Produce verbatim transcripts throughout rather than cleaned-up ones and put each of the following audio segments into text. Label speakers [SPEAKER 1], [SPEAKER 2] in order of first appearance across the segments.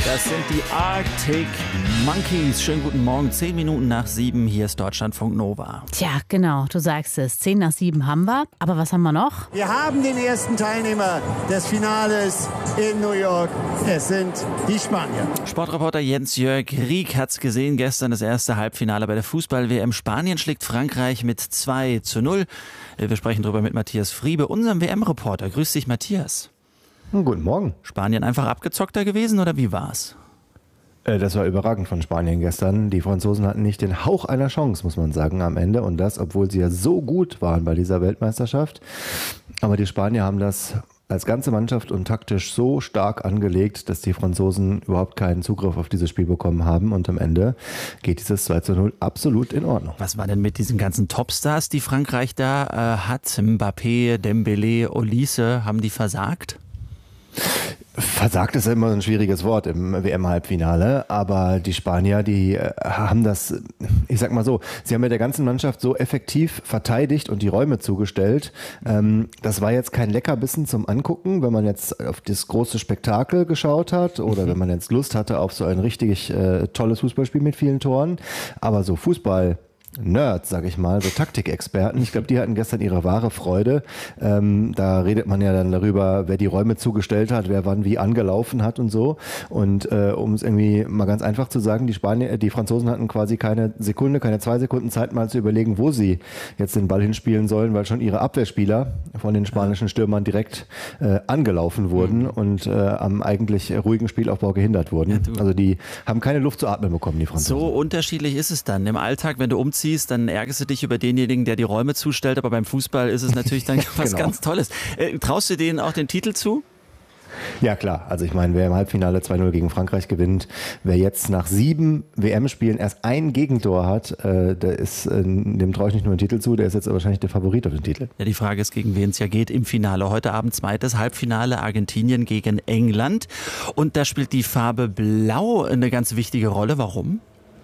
[SPEAKER 1] Das sind die Arctic Monkeys. Schönen guten Morgen, zehn Minuten nach sieben. Hier ist Deutschlandfunk Nova.
[SPEAKER 2] Tja, genau, du sagst es. Zehn nach sieben haben wir. Aber was haben wir noch?
[SPEAKER 3] Wir haben den ersten Teilnehmer des Finales in New York. Es sind die Spanier.
[SPEAKER 1] Sportreporter Jens-Jörg Rieck hat's gesehen. Gestern das erste Halbfinale bei der Fußball-W M. Spanien schlägt Frankreich mit zwei zu null. Wir sprechen darüber mit Matthias Friebe, unserem W M-Reporter. Grüß dich, Matthias.
[SPEAKER 4] Guten Morgen.
[SPEAKER 1] Spanien einfach abgezockter gewesen oder wie war's?
[SPEAKER 4] Das war überragend von Spanien gestern. Die Franzosen hatten nicht den Hauch einer Chance, muss man sagen, am Ende. Und das, obwohl sie ja so gut waren bei dieser Weltmeisterschaft. Aber die Spanier haben das als ganze Mannschaft und taktisch so stark angelegt, dass die Franzosen überhaupt keinen Zugriff auf dieses Spiel bekommen haben. Und am Ende geht dieses zwei zu null absolut in Ordnung.
[SPEAKER 1] Was war denn mit diesen ganzen Topstars, die Frankreich da äh, hat? Mbappé, Dembélé, Olise, haben die versagt?
[SPEAKER 4] Versagt ist ja immer ein schwieriges Wort im W M-Halbfinale, aber die Spanier, die haben das, ich sag mal so, sie haben mit der ganzen Mannschaft so effektiv verteidigt und die Räume zugestellt. Das war jetzt kein Leckerbissen zum Angucken, wenn man jetzt auf das große Spektakel geschaut hat oder mhm. wenn man jetzt Lust hatte auf so ein richtig äh, tolles Fußballspiel mit vielen Toren, aber so Fußball Nerds, sag ich mal, so Taktikexperten. Ich glaube, die hatten gestern ihre wahre Freude. Ähm, da redet man ja dann darüber, wer die Räume zugestellt hat, wer wann wie angelaufen hat und so. Und äh, um es irgendwie mal ganz einfach zu sagen, die Spanier, die Franzosen hatten quasi keine Sekunde, keine zwei Sekunden Zeit mal zu überlegen, wo sie jetzt den Ball hinspielen sollen, weil schon ihre Abwehrspieler von den spanischen Stürmern direkt äh, angelaufen wurden mhm. und äh, am eigentlich ruhigen Spielaufbau gehindert wurden. Ja, also die haben keine Luft zu atmen bekommen, die Franzosen.
[SPEAKER 1] So unterschiedlich ist es dann. Im Alltag, wenn du umziehst, dann ärgerst du dich über denjenigen, der die Räume zustellt, aber beim Fußball ist es natürlich dann was genau. ganz Tolles. Äh, traust du denen auch den Titel zu?
[SPEAKER 4] Ja klar, also ich meine, wer im Halbfinale zwei null gegen Frankreich gewinnt, wer jetzt nach sieben W M-Spielen erst ein Gegentor hat, äh, der ist, äh, dem traue ich nicht nur den Titel zu, der ist jetzt wahrscheinlich der Favorit auf den Titel.
[SPEAKER 1] Ja, die Frage ist, gegen wen es ja geht im Finale. Heute Abend zweites Halbfinale, Argentinien gegen England und da spielt die Farbe Blau eine ganz wichtige Rolle. Warum?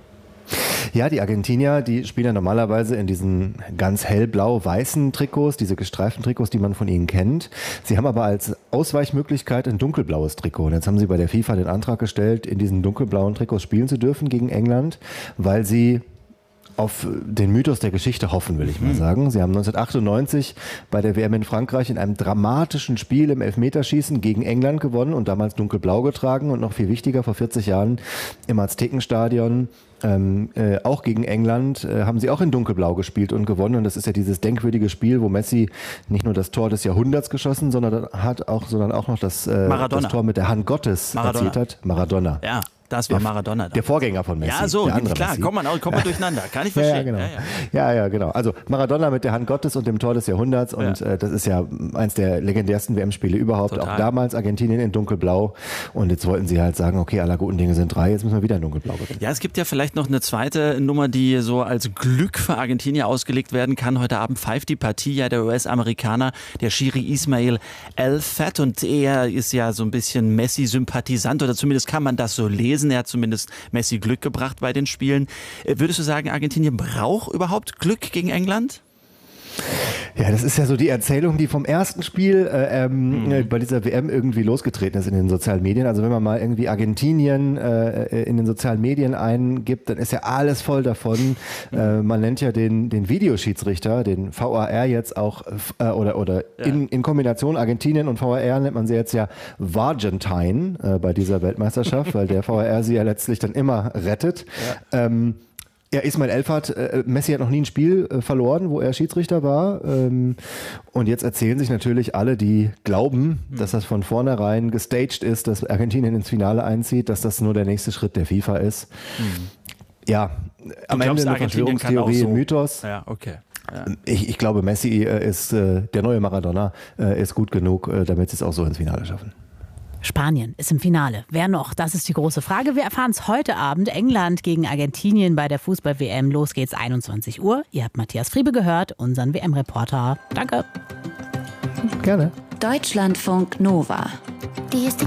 [SPEAKER 4] Ja, die Argentinier, die spielen ja normalerweise in diesen ganz hellblau-weißen Trikots, diese gestreiften Trikots, die man von ihnen kennt. Sie haben aber als Ausweichmöglichkeit ein dunkelblaues Trikot. Und jetzt haben sie bei der FIFA den Antrag gestellt, in diesen dunkelblauen Trikots spielen zu dürfen gegen England, weil sie auf den Mythos der Geschichte hoffen, will ich mal sagen. Sie haben neunzehnhundertachtundneunzig bei der W M in Frankreich in einem dramatischen Spiel im Elfmeterschießen gegen England gewonnen und damals dunkelblau getragen und noch viel wichtiger, vor vierzig Jahren im Aztekenstadion Ähm, äh, auch gegen England äh, haben sie auch in dunkelblau gespielt und gewonnen und das ist ja dieses denkwürdige Spiel, wo Messi nicht nur das Tor des Jahrhunderts geschossen, sondern hat auch, sondern auch noch das, äh, das Tor mit der Hand Gottes
[SPEAKER 1] Maradona.
[SPEAKER 4] erzielt hat. Maradona.
[SPEAKER 1] Ja. Das war Maradona.
[SPEAKER 4] Der Vorgänger von Messi.
[SPEAKER 1] Ja, so,
[SPEAKER 4] der andere
[SPEAKER 1] klar,
[SPEAKER 4] Messi.
[SPEAKER 1] kommt man, auch, kommt man durcheinander. Kann ich verstehen.
[SPEAKER 4] Ja, ja, genau.
[SPEAKER 1] Ja, ja.
[SPEAKER 4] ja, ja, genau. Also Maradona mit der Hand Gottes und dem Tor des Jahrhunderts und ja. äh, das ist ja eins der legendärsten W M-Spiele überhaupt. Total. Auch damals Argentinien in dunkelblau und jetzt wollten sie halt sagen, okay, aller guten Dinge sind drei, jetzt müssen wir wieder in dunkelblau gewinnen.
[SPEAKER 1] Ja, es gibt ja vielleicht noch eine zweite Nummer, die so als Glück für Argentinier ausgelegt werden kann. Heute Abend pfeift die Partie ja der U S-Amerikaner, der Schiri Ismail El-Fat und er ist ja so ein bisschen Messi-Sympathisant oder zumindest kann man das so lesen. Er hat zumindest Messi Glück gebracht bei den Spielen. Würdest du sagen, Argentinien braucht überhaupt Glück gegen England?
[SPEAKER 4] Ja, das ist ja so die Erzählung, die vom ersten Spiel äh, ähm, mhm. bei dieser W M irgendwie losgetreten ist in den sozialen Medien. Also wenn man mal irgendwie Argentinien äh, in den sozialen Medien eingibt, dann ist ja alles voll davon. Mhm. Äh, man nennt ja den, den Videoschiedsrichter, den V A R jetzt auch, äh, oder, oder ja. in, in Kombination Argentinien und V A R nennt man sie jetzt ja Vargentine äh, bei dieser Weltmeisterschaft, weil der V A R sie ja letztlich dann immer rettet. Ja. Ähm, Ja, Ismail El-Fat, äh, Messi hat noch nie ein Spiel äh, verloren, wo er Schiedsrichter war. Ähm, und jetzt erzählen sich natürlich alle, die glauben, mhm. dass das von vornherein gestaged ist, dass Argentinien ins Finale einzieht, dass das nur der nächste Schritt der FIFA ist. Mhm. Ja, am
[SPEAKER 1] glaubst,
[SPEAKER 4] Ende eine Verschwörungstheorie,
[SPEAKER 1] so.
[SPEAKER 4] Mythos.
[SPEAKER 1] Ja, okay. Ja.
[SPEAKER 4] Ich, ich glaube, Messi äh, ist, äh, der neue Maradona, äh, ist gut genug, äh, damit sie es auch so ins Finale schaffen.
[SPEAKER 2] Spanien ist im Finale. Wer noch? Das ist die große Frage. Wir erfahren es heute Abend. England gegen Argentinien bei der Fußball-W M. Los geht's einundzwanzig Uhr. Ihr habt Matthias Friebe gehört, unseren W M-Reporter. Danke.
[SPEAKER 4] Gerne.
[SPEAKER 5] Deutschlandfunk Nova. Die